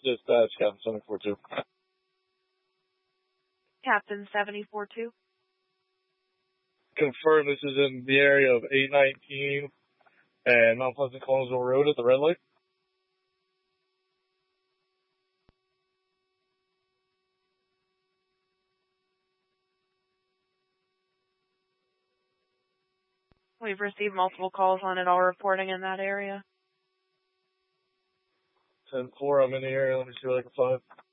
Dispatch, Captain 742. Captain 742. Confirm this is in the area of 819 and Mount Pleasant Collinsville Road at the red light. We've received multiple calls on it, all reporting in that area. 10-4, I'm in the area. Let me see what I can find.